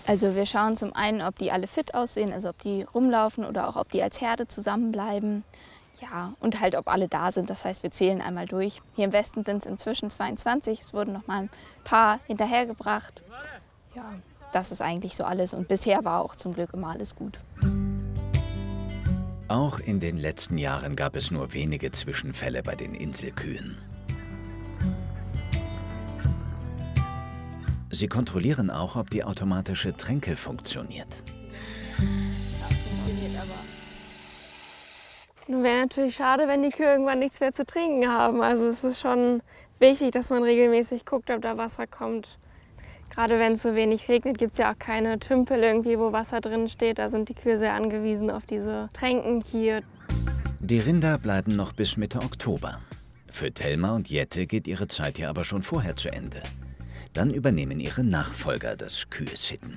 Also wir schauen zum einen, ob die alle fit aussehen, also ob die rumlaufen oder auch ob die als Herde zusammenbleiben. Ja, und halt, ob alle da sind. Das heißt, wir zählen einmal durch. Hier im Westen sind es inzwischen 22. Es wurden noch mal ein paar hinterhergebracht. Ja, das ist eigentlich so alles. Und bisher war auch zum Glück immer alles gut. Auch in den letzten Jahren gab es nur wenige Zwischenfälle bei den Inselkühen. Sie kontrollieren auch, ob die automatische Tränke funktioniert. Nun wäre natürlich schade, wenn die Kühe irgendwann nichts mehr zu trinken haben. Also es ist schon wichtig, dass man regelmäßig guckt, ob da Wasser kommt. Gerade wenn es so wenig regnet, gibt es ja auch keine Tümpel irgendwie, wo Wasser drin steht. Da sind die Kühe sehr angewiesen auf diese Tränken hier. Die Rinder bleiben noch bis Mitte Oktober. Für Thelma und Jette geht ihre Zeit hier aber schon vorher zu Ende. Dann übernehmen ihre Nachfolger das Kühe-Sitten.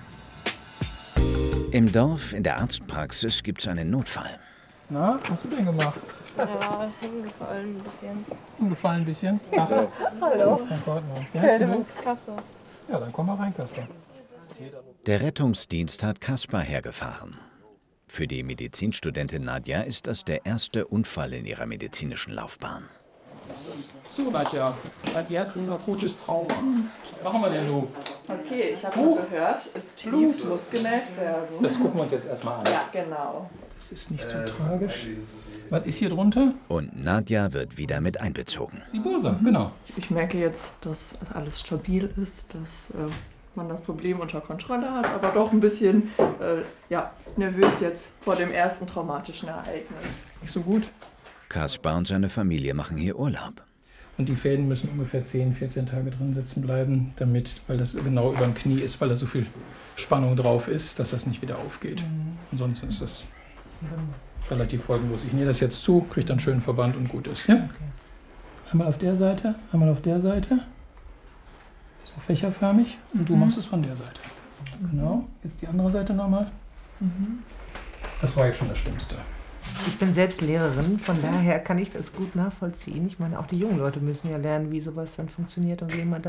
Im Dorf, in der Arztpraxis, gibt es einen Notfall. Na, was hast du denn gemacht? Ja, hingefallen ein bisschen. Hingefallen ein bisschen? Ach, Hallo. Wie heißt du? Kasper. Ja, dann komm mal rein, Kasper. Der Rettungsdienst hat Kaspar hergefahren. Für die Medizinstudentin Nadja ist das der erste Unfall in ihrer medizinischen Laufbahn. So, Nadja, dein erstes akutes Trauma. Was machen wir denn, du? Okay, ich habe gehört, es Blut muss genäht werden. Das gucken wir uns jetzt erstmal an. Ja, genau. Das ist nicht so tragisch. Was ist hier drunter? Und Nadja wird wieder mit einbezogen. Die Bursche, genau. Ich merke jetzt, dass alles stabil ist, dass man das Problem unter Kontrolle hat, aber doch ein bisschen nervös jetzt vor dem ersten traumatischen Ereignis. Nicht so gut. Kaspar und seine Familie machen hier Urlaub. Und die Fäden müssen ungefähr 10, 14 Tage drin sitzen bleiben, weil das genau über dem Knie ist, weil da so viel Spannung drauf ist, dass das nicht wieder aufgeht. Ansonsten ist das relativ folgenlos. Ich nähe das jetzt zu, kriege dann einen schönen Verband und gut ist. Ja? Okay. Einmal auf der Seite, einmal auf der Seite. So fächerförmig. Und du machst es von der Seite. Genau. Jetzt die andere Seite nochmal. Das war jetzt schon das Schlimmste. Ich bin selbst Lehrerin, von daher kann ich das gut nachvollziehen. Ich meine, auch die jungen Leute müssen ja lernen, wie sowas dann funktioniert und wie man